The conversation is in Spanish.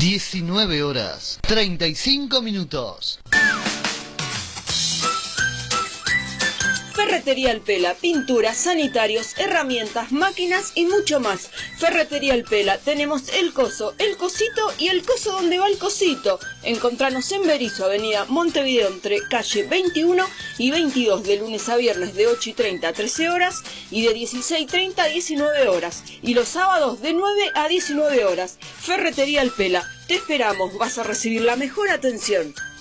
19 horas 35 minutos. Ferretería El Pela, pinturas, sanitarios, herramientas, máquinas y mucho más. Ferretería El Pela, tenemos el coso, el cosito y el coso donde va el cosito. Encontranos en Berisso, avenida Montevideo, entre calle 21 y 22, de lunes a viernes de 8:30 a 13 horas y de 16:30 a 19 horas. Y los sábados de 9 a 19 horas. Ferretería El Pela, te esperamos, vas a recibir la mejor atención.